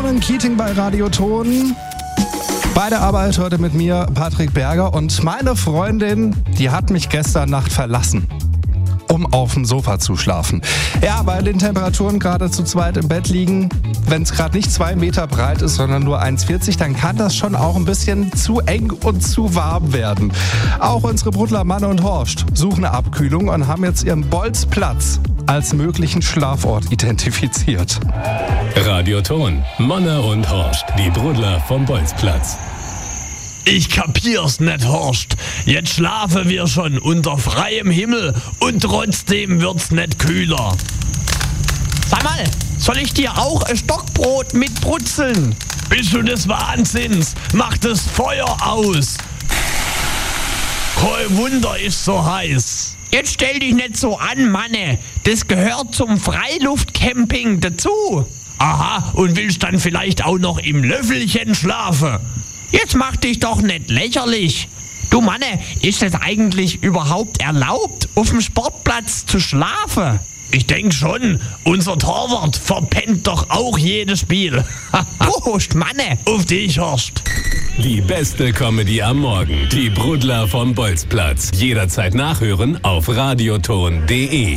Roman Keating bei Radioton. Bei der Arbeit heute mit mir Patrick Berger und meine Freundin, die hat mich gestern Nacht verlassen, um auf dem Sofa zu schlafen. Ja, bei den Temperaturen gerade zu zweit im Bett liegen, wenn es gerade nicht 2 Meter breit ist, sondern nur 1,40, dann kann das schon auch ein bisschen zu eng und zu warm werden. Auch unsere Brudler Manne und Horst suchen eine Abkühlung und haben jetzt ihren Bolzplatz als möglichen Schlafort identifiziert. Radioton, Manne und Horst, die Brudler vom Bolzplatz. Ich kapier's nicht, Horst. Jetzt schlafen wir schon unter freiem Himmel und trotzdem wird's nicht kühler. Sag mal, soll ich dir auch ein Stockbrot mit brutzeln? Bist du des Wahnsinns? Mach das Feuer aus. Kein Wunder ist so heiß. Jetzt stell dich nicht so an, Manne. Das gehört zum Freiluftcamping dazu. Aha, und willst dann vielleicht auch noch im Löffelchen schlafen? Jetzt mach dich doch nicht lächerlich. Du Manne, ist es eigentlich überhaupt erlaubt, auf dem Sportplatz zu schlafen? Ich denk schon, unser Torwart verpennt doch auch jedes Spiel. Prost, Manne. Auf dich, Horst. Die beste Comedy am Morgen, die Brudler vom Bolzplatz. Jederzeit nachhören auf radioton.de.